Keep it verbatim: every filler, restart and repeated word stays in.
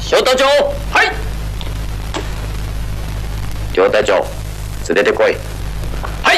小隊長、はい。両隊長、連れてこい。